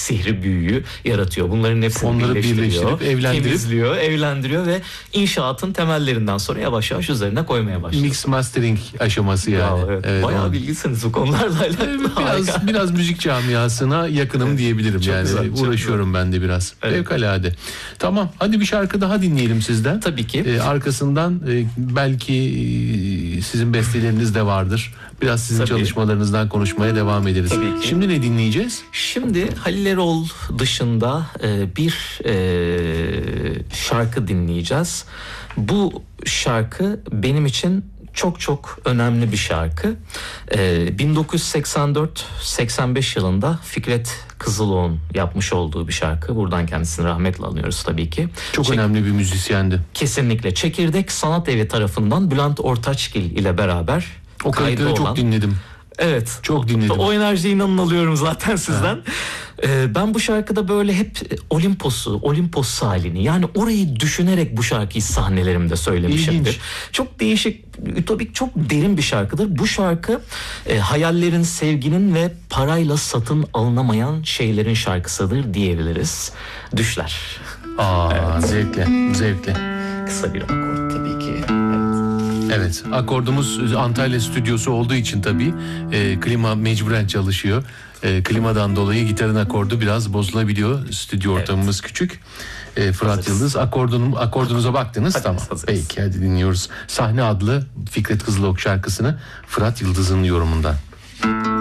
sihri, büyüyü yaratıyor. Bunların hepsini onları birleştirip evlendirip, temizliyor, evlendiriyor ve inşaatın temellerinden sonra yavaş yavaş üzerine koymaya başlıyor. Mix mastering aşaması yani. Evet. Evet, bayağı bilgisiniz bu konularla alakalı. biraz müzik camiasına yakınım diyebilirim. Çok yani güzel, çok uğraşıyorum ben de biraz. Evet. Fevkalade. Tamam, hadi bir şarkı daha dinleyelim sizden. Tabii ki. Arkasından belki sizin besteleriniz de vardır. Biraz sizin Tabii. çalışmalarınızdan konuşmaya devam ederiz. Tabii ki. Şimdi ne dinleyeceğiz? Şimdi Halil Erol dışında bir şarkı dinleyeceğiz. Bu şarkı benim için çok çok önemli bir şarkı. 1984-85 yılında Fikret Kızıloğlu'nun yapmış olduğu bir şarkı. Buradan kendisini rahmetle anıyoruz tabii ki. Çok önemli bir müzisyendi. Kesinlikle. Çekirdek Sanat Evi tarafından Bülent Ortaçgil ile beraber O kayıtları çok dinledim. Evet. Çok dinledim. O enerjiyi inanın alıyorum zaten sizden. Ben bu şarkıda böyle hep Olimpos halini, yani orayı düşünerek bu şarkıyı sahnelerimde söylemişimdir. İlginç. Çok değişik, ütopik, çok derin bir şarkıdır. Bu şarkı hayallerin, sevginin ve parayla satın alınamayan şeylerin şarkısıdır diyebiliriz. Düşler. Zevkle. Kısa bir akor tabii ki. Evet, akordumuz Antalya stüdyosu olduğu için tabii klima mecburen çalışıyor. Klimadan dolayı gitarın akordu biraz bozulabiliyor. Stüdyo ortamımız küçük. Fırat Yıldız, akordunuza baktınız. Tamam. Hazırız. Peki, hadi dinliyoruz. Sahne adlı Fikret Kızılok şarkısını Fırat Yıldız'ın yorumundan.